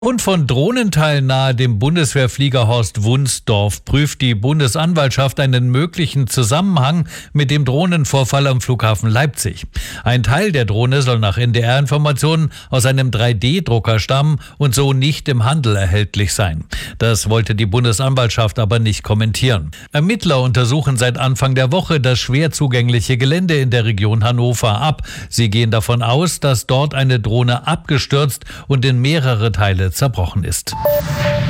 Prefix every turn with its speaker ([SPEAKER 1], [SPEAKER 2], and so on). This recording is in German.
[SPEAKER 1] Und von Drohnenteilen nahe dem Bundeswehrfliegerhorst Wunsdorf prüft die Bundesanwaltschaft einen möglichen Zusammenhang mit dem Drohnenvorfall am Flughafen Leipzig. Ein Teil der Drohne soll nach NDR-Informationen aus einem 3D-Drucker stammen und so nicht im Handel erhältlich sein. Das wollte die Bundesanwaltschaft aber nicht kommentieren. Ermittler untersuchen seit Anfang der Woche das schwer zugängliche Gelände in der Region Hannover ab. Sie gehen davon aus, dass dort eine Drohne abgestürzt und in mehrere Teile zerbrochen ist.